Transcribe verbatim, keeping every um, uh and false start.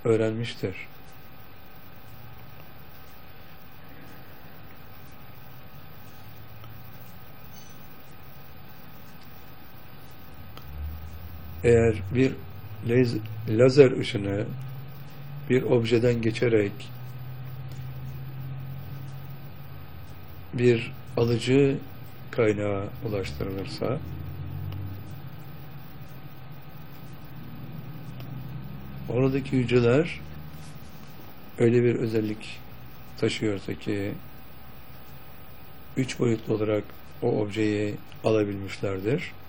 öğrenmiştir. Eğer bir lazer ışını bir objeden geçerek bir alıcı kaynağa ulaştırılırsa, oradaki hücreler öyle bir özellik taşıyorsa ki üç boyutlu olarak o objeyi alabilmişlerdir.